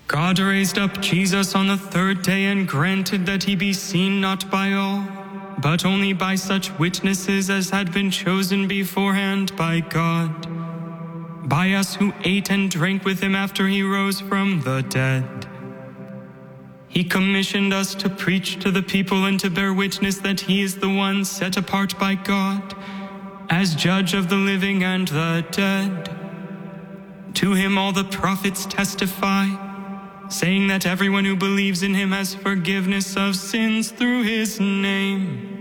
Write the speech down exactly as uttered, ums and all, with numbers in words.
God raised up Jesus on the third day and granted that he be seen not by all, but only by such witnesses as had been chosen beforehand by God, by us who ate and drank with him after he rose from the dead. He commissioned us to preach to the people and to bear witness that he is the one set apart by God as judge of the living and the dead. To him all the prophets testify, saying that everyone who believes in him has forgiveness of sins through his name.